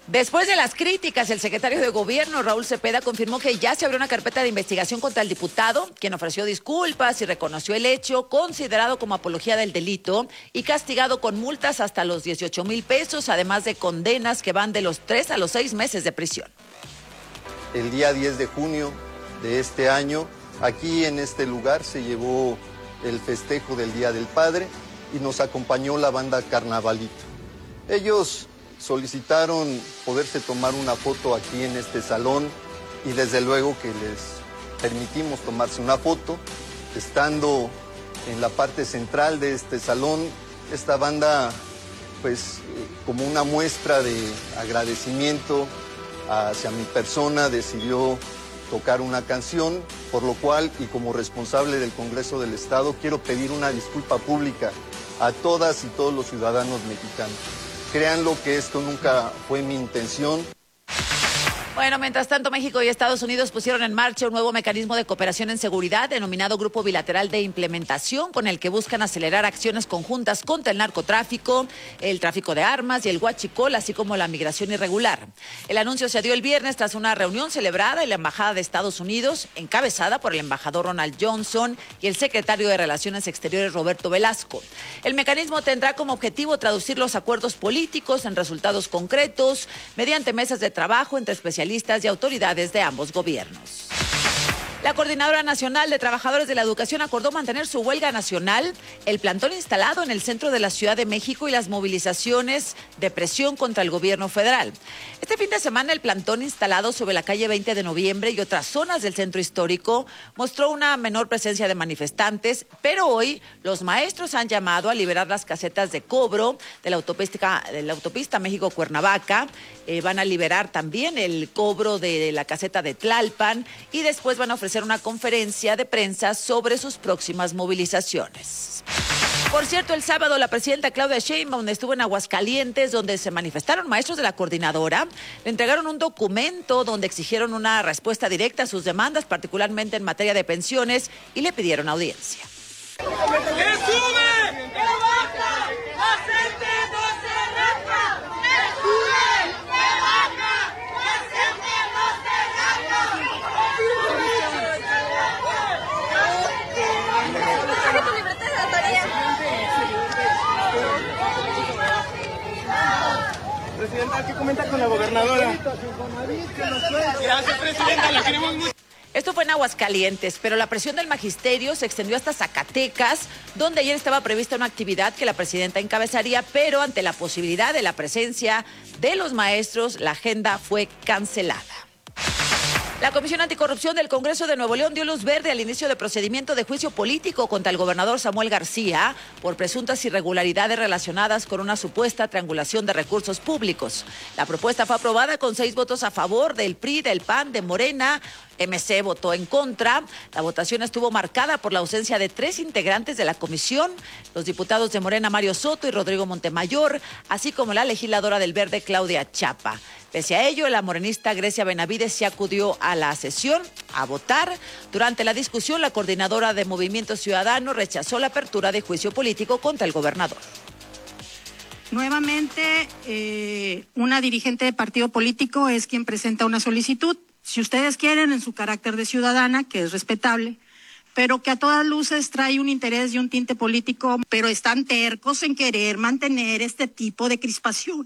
Después de las críticas, el secretario de Gobierno, Raúl Cepeda, confirmó que ya se abrió una carpeta de investigación contra el diputado, quien ofreció disculpas y reconoció el hecho, considerado como apología del delito y castigado con multas hasta los 18,000 pesos, además de condenas que van de los 3 a los 6 meses de prisión. El día 10 de junio de este año, aquí en este lugar se llevó el festejo del Día del Padre y nos acompañó la banda Carnavalito. Ellos solicitaron poderse tomar una foto aquí en este salón y desde luego que les permitimos tomarse una foto. Estando en la parte central de este salón, esta banda, pues como una muestra de agradecimiento hacia mi persona, decidió tocar una canción, por lo cual, y como responsable del Congreso del Estado, quiero pedir una disculpa pública a todas y todos los ciudadanos mexicanos. Créanlo que esto nunca fue mi intención. Bueno, mientras tanto, México y Estados Unidos pusieron en marcha un nuevo mecanismo de cooperación en seguridad denominado Grupo Bilateral de Implementación, con el que buscan acelerar acciones conjuntas contra el narcotráfico, el tráfico de armas y el huachicol, así como la migración irregular. El anuncio se dio el viernes tras una reunión celebrada en la Embajada de Estados Unidos, encabezada por el embajador Ronald Johnson y el secretario de Relaciones Exteriores Roberto Velasco. El mecanismo tendrá como objetivo traducir los acuerdos políticos en resultados concretos mediante mesas de trabajo entre especialistas y autoridades de ambos gobiernos. La Coordinadora Nacional de Trabajadores de la Educación acordó mantener su huelga nacional, el plantón instalado en el centro de la Ciudad de México y las movilizaciones de presión contra el gobierno federal. Este fin de semana, el plantón instalado sobre la calle 20 de noviembre y otras zonas del centro histórico mostró una menor presencia de manifestantes, pero hoy los maestros han llamado a liberar las casetas de cobro de la autopista México-Cuernavaca. Van a liberar también el cobro de la caseta de Tlalpan y después van a ofrecer una conferencia de prensa sobre sus próximas movilizaciones. Por cierto, el sábado la presidenta Claudia Sheinbaum estuvo en Aguascalientes, donde se manifestaron maestros de la coordinadora. Le entregaron un documento donde exigieron una respuesta directa a sus demandas, particularmente en materia de pensiones, y le pidieron audiencia. ¡Que sube! ¡Que baja! ¡La gente no se raja! ¡Que sube! ¡Que baja! ¡La gente no se raja! Presidenta, ¿qué comenta con la gobernadora? Gracias, presidenta, la queremos mucho. Esto fue en Aguascalientes, pero la presión del magisterio se extendió hasta Zacatecas, donde ayer estaba prevista una actividad que la presidenta encabezaría, pero ante la posibilidad de la presencia de los maestros, la agenda fue cancelada. La Comisión Anticorrupción del Congreso de Nuevo León dio luz verde al inicio de procedimiento de juicio político contra el gobernador Samuel García por presuntas irregularidades relacionadas con una supuesta triangulación de recursos públicos. La propuesta fue aprobada con 6 votos a favor del PRI, del PAN, de Morena. MC votó en contra. La votación estuvo marcada por la ausencia de 3 integrantes de la comisión, los diputados de Morena Mario Soto y Rodrigo Montemayor, así como la legisladora del Verde Claudia Chapa. Pese a ello, la morenista Grecia Benavides se acudió a la sesión a votar. Durante la discusión, la coordinadora de Movimiento Ciudadano rechazó la apertura de juicio político contra el gobernador. Nuevamente, una dirigente de partido político es quien presenta una solicitud. Si ustedes quieren, en su carácter de ciudadana, que es respetable, pero que a todas luces trae un interés y un tinte político, pero están tercos en querer mantener este tipo de crispación.